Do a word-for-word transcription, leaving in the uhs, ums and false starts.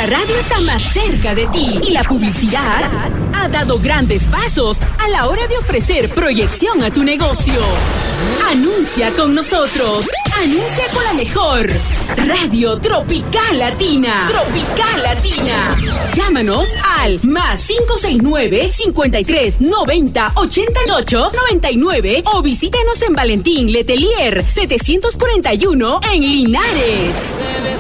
Nuestra radio está más cerca de ti y la publicidad ha dado grandes pasos a la hora de ofrecer proyección a tu negocio. Anuncia con nosotros. Anuncia con la mejor Radio Tropical Latina. Tropical Latina. Llámanos al más cinco seis nueve, cincuenta y tres, noventa, ochenta y ocho, noventa y nueve o visítenos en Valentín Letelier setecientos cuarenta y uno en Linares.